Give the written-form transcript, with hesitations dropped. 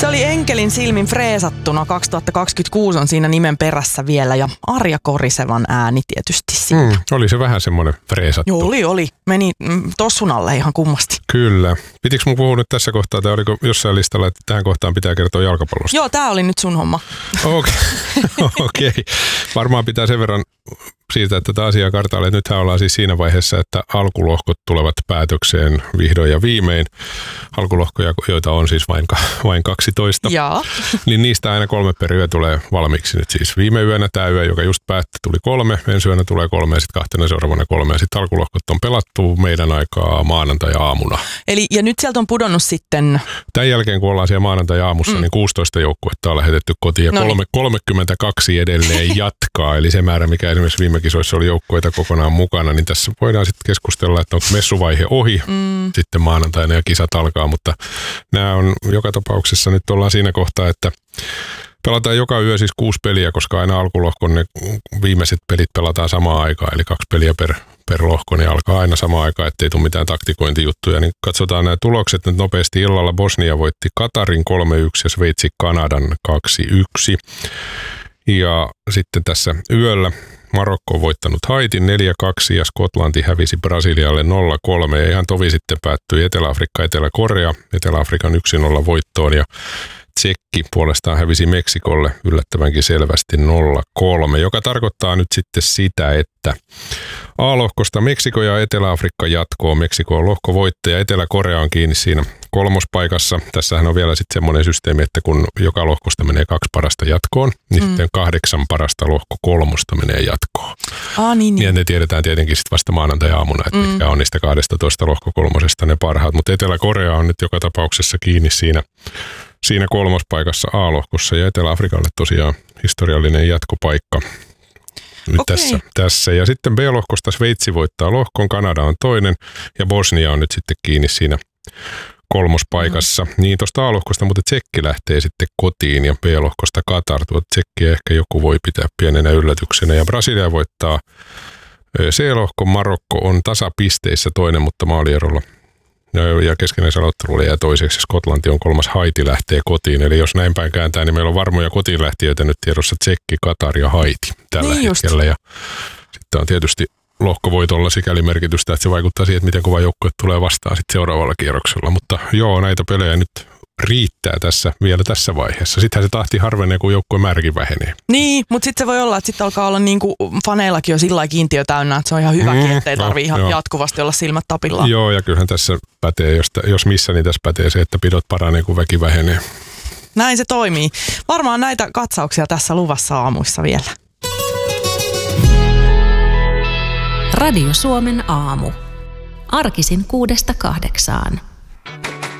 Se oli Enkelin silmin freesattuna. 2026 on siinä nimen perässä vielä ja Arja Korisevan ääni tietysti siinä. Oli se vähän semmoinen freesattu. Joo, oli. Meni tossun alle ihan kummasti. Kyllä. Pitikö mun puhua nyt tässä kohtaa, tai oliko jossain listalla, että tähän kohtaan pitää kertoa jalkapallosta? Joo, tää oli nyt sun homma. Okei. Varmaan pitää sen verran siirtää tätä asiaa kartalle. Nythän ollaan siis siinä vaiheessa, että alkulohkot tulevat päätökseen vihdoin ja viimein. Alkulohkoja, joita on siis vain 12. Jaa. Niin niistä aina 3 per yö tulee valmiiksi nyt siis. Viime yönä tämä yö, joka just päätti, tuli 3. Ensi yönä tulee 3 ja sitten 2 seuraavana 3. Ja sitten alkulohkot on pelattu meidän aikaa maanantai-aamuna. Eli ja nyt sieltä on pudonnut sitten... Tämän jälkeen, kun ollaan siellä maanantai-aamussa, niin 16 joukkuetta on lähetetty kotiin ja 32 edelleen jatkaa. Eli se määrä, mikä esimerkiksi viime kisoissa oli joukkueita kokonaan mukana, niin tässä voidaan sitten keskustella, että onko messuvaihe ohi sitten maanantaina ja kisat alkaa, mutta nämä on joka tapauksessa nyt ollaan siinä kohtaa, että pelataan joka yö siis 6 peliä, koska aina alkulohkon ne viimeiset pelit pelataan samaan aikaan, eli 2 peliä per lohko, niin alkaa aina samaan aikaan, ettei tule mitään taktikointijuttuja. Niin katsotaan nämä tulokset nyt nopeasti. Illalla Bosnia voitti Katarin 3-1 ja Sveitsi Kanadan 2-1. Ja sitten tässä yöllä Marokko on voittanut Haitin 4-2 ja Skotlanti hävisi Brasilialle 0-3. Ja ihan tovi sitten päättyi Etelä-Afrikka, Etelä-Korea, Etelä-Afrikan 1-0 voittoon ja Tsekki puolestaan hävisi Meksikolle yllättävänkin selvästi 0-3, joka tarkoittaa nyt sitten sitä, että A-lohkosta Meksiko ja Etelä-Afrikka jatkoo. Meksiko on lohkovoittaja, Etelä-Korea on kiinni siinä 3. paikassa. Tässähän on vielä sitten semmoinen systeemi, että kun joka lohkosta menee 2 parasta jatkoon, niin sitten 8 parasta lohko 3 menee jatkoon. Niin. Ja ne tiedetään tietenkin sitten vasta maanantai-aamuna, että mitkä on niistä 12 lohko 3 ne parhaat. Mutta Etelä-Korea on nyt joka tapauksessa kiinni siinä 3. paikassa A-lohkossa ja Etelä-Afrikalle tosiaan historiallinen jatkopaikka nyt tässä. Ja sitten B-lohkosta Sveitsi voittaa lohkon, Kanada on 2 ja Bosnia on nyt sitten kiinni siinä 3. paikassa. Niin tuosta A-lohkosta, mutta Tsekki lähtee sitten kotiin ja B-lohkosta Katar. Tsekkiä ehkä joku voi pitää pienenä yllätyksenä ja Brasilia voittaa C-lohkon, Marokko on tasapisteissä 2, mutta maalierolla. Ja keskinäisellä ottelulla jää toiseksi. Skotlanti on 3, Haiti lähtee kotiin. Eli jos näin päin kääntää, niin meillä on varmoja kotiinlähtiöitä nyt tiedossa Tsekki, Katar ja Haiti tällä hetkellä. Ja sitten on tietysti lohkovoitolla sikäli merkitystä, että se vaikuttaa siihen, että miten kova joukkue tulee vastaan sitten seuraavalla kierroksella. Mutta joo, näitä pelejä nyt riittää vielä tässä vaiheessa. Sittenhän se tahti harvenee, kun joukkueen määräkin vähenee. Niin, mutta sitten se voi olla, että sitten alkaa olla niin kuin faneillakin jo sillä lailla kiintiö täynnä, että se on ihan hyväkin, ettei tarvitse ihan jatkuvasti olla silmät tapillaan. Joo, ja kyllähän tässä pätee, jos missä, niin tässä pätee se, että pidot paranee, kun väki vähenee. Näin se toimii. Varmaan näitä katsauksia tässä luvassa aamuissa vielä. Radio Suomen aamu. Arkisin 6–8.